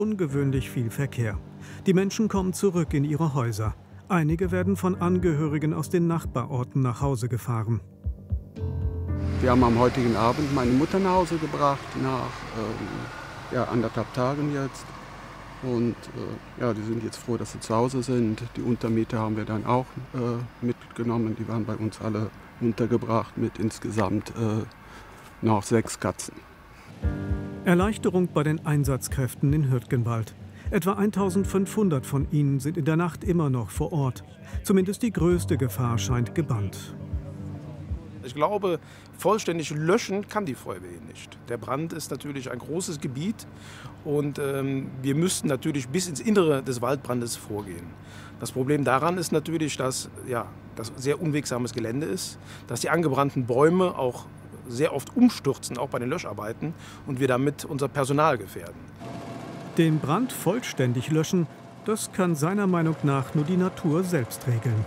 Ungewöhnlich viel Verkehr. Die Menschen kommen zurück in ihre Häuser. Einige werden von Angehörigen aus den Nachbarorten nach Hause gefahren. Wir haben am heutigen Abend meine Mutter nach Hause gebracht, nach 1,5 Tagen jetzt. Und die sind jetzt froh, dass sie zu Hause sind. Die Untermieter haben wir dann auch mitgenommen. Die waren bei uns alle untergebracht mit insgesamt noch 6 Katzen. Erleichterung bei den Einsatzkräften in Hürtgenwald. Etwa 1500 von ihnen sind in der Nacht immer noch vor Ort. Zumindest die größte Gefahr scheint gebannt. Ich glaube, vollständig löschen kann die Feuerwehr nicht. Der Brand ist natürlich ein großes Gebiet und wir müssten natürlich bis ins Innere des Waldbrandes vorgehen. Das Problem daran ist natürlich, dass das sehr unwegsames Gelände ist, dass die angebrannten Bäume auch sehr oft umstürzen, auch bei den Löscharbeiten, und wir damit unser Personal gefährden. Den Brand vollständig löschen, das kann seiner Meinung nach nur die Natur selbst regeln.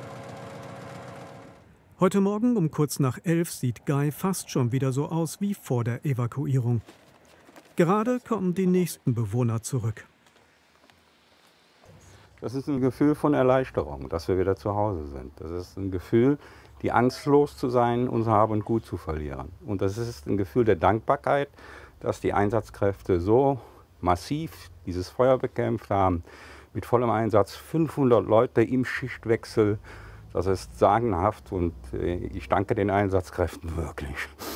Heute Morgen um kurz nach 11 sieht Gay fast schon wieder so aus wie vor der Evakuierung. Gerade kommen die nächsten Bewohner zurück. Das ist ein Gefühl von Erleichterung, dass wir wieder zu Hause sind. Das ist ein Gefühl, die Angst los zu sein, unser Hab und Gut zu verlieren. Und das ist ein Gefühl der Dankbarkeit, dass die Einsatzkräfte so massiv dieses Feuer bekämpft haben. Mit vollem Einsatz 500 Leute im Schichtwechsel. Das ist sagenhaft und ich danke den Einsatzkräften wirklich.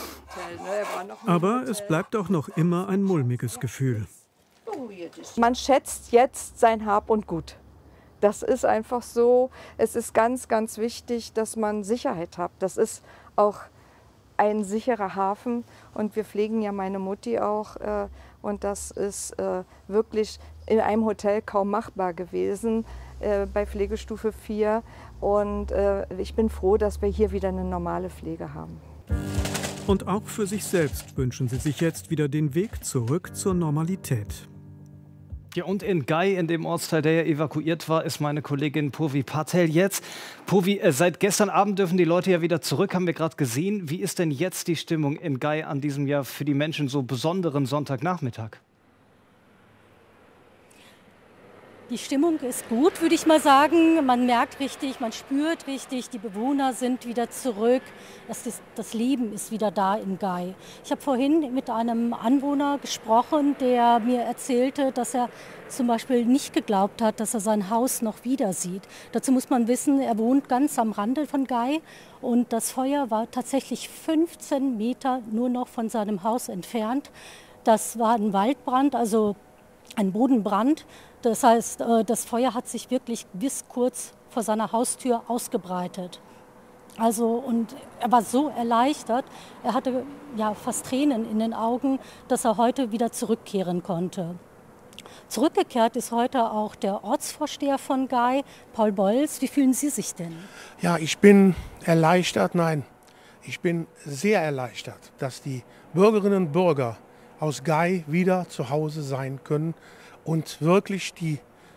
Aber es bleibt auch noch immer ein mulmiges Gefühl. Man schätzt jetzt sein Hab und Gut. Das ist einfach so. Es ist ganz, ganz wichtig, dass man Sicherheit hat. Das ist auch ein sicherer Hafen. Und wir pflegen ja meine Mutti auch. Und das ist wirklich in einem Hotel kaum machbar gewesen, bei Pflegestufe 4. Und ich bin froh, dass wir hier wieder eine normale Pflege haben. Und auch für sich selbst wünschen sie sich jetzt wieder den Weg zurück zur Normalität. Ja, und in Gay, in dem Ortsteil, der ja evakuiert war, ist meine Kollegin Purvi Patel jetzt. Purvi, seit gestern Abend dürfen die Leute ja wieder zurück, haben wir gerade gesehen. Wie ist denn jetzt die Stimmung in Gay an diesem ja für die Menschen so besonderen Sonntagnachmittag? Die Stimmung ist gut, würde ich mal sagen. Man merkt richtig, man spürt richtig, die Bewohner sind wieder zurück. Das Leben ist wieder da in Gay. Ich habe vorhin mit einem Anwohner gesprochen, der mir erzählte, dass er zum Beispiel nicht geglaubt hat, dass er sein Haus noch wieder sieht. Dazu muss man wissen, er wohnt ganz am Rande von Gay und das Feuer war tatsächlich 15 Meter nur noch von seinem Haus entfernt. Das war ein Waldbrand, also ein Bodenbrand. Das heißt, das Feuer hat sich wirklich bis kurz vor seiner Haustür ausgebreitet. Also, und er war so erleichtert, er hatte ja fast Tränen in den Augen, dass er heute wieder zurückkehren konnte. Zurückgekehrt ist heute auch der Ortsvorsteher von Gay, Paul Beuls. Wie fühlen Sie sich denn? Ja, ich bin erleichtert, ich bin sehr erleichtert, dass die Bürgerinnen und Bürger aus Gay wieder zu Hause sein können und wirklich die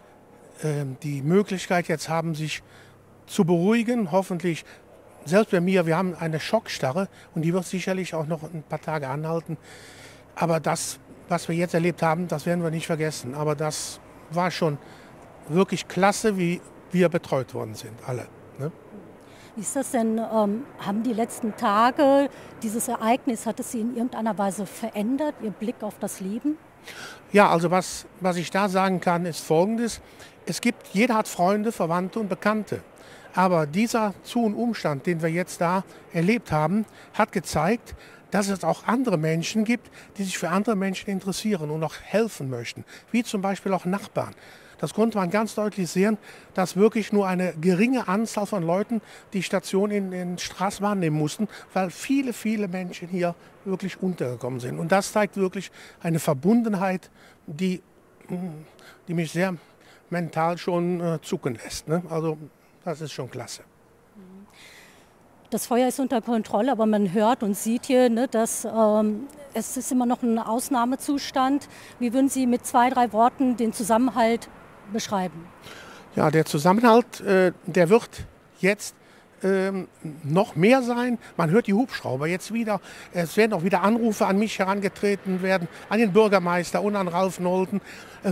Möglichkeit jetzt haben, sich zu beruhigen. Hoffentlich, selbst bei mir, wir haben eine Schockstarre und die wird sicherlich auch noch ein paar Tage anhalten. Aber das, was wir jetzt erlebt haben, das werden wir nicht vergessen. Aber das war schon wirklich klasse, wie wir betreut worden sind, alle. Ne? Wie ist das denn, haben die letzten Tage, dieses Ereignis, hat es Sie in irgendeiner Weise verändert, Ihr Blick auf das Leben? Ja, also was ich da sagen kann, ist Folgendes. Jeder hat Freunde, Verwandte und Bekannte. Aber dieser Zu- und Umstand, den wir jetzt da erlebt haben, hat gezeigt, dass es auch andere Menschen gibt, die sich für andere Menschen interessieren und auch helfen möchten. Wie zum Beispiel auch Nachbarn. Das konnte man ganz deutlich sehen, dass wirklich nur eine geringe Anzahl von Leuten die Station in Straß wahrnehmen mussten, weil viele, viele Menschen hier wirklich untergekommen sind. Und das zeigt wirklich eine Verbundenheit, die mich sehr mental schon zucken lässt. Ne? Also das ist schon klasse. Das Feuer ist unter Kontrolle, aber man hört und sieht hier, ne, dass es ist immer noch ein Ausnahmezustand. Wie würden Sie mit 2, 3 Worten den Zusammenhalt beschreiben? Ja, der Zusammenhalt, der wird jetzt noch mehr sein. Man hört die Hubschrauber jetzt wieder. Es werden auch wieder Anrufe an mich herangetreten werden, an den Bürgermeister und an Ralf Nolten.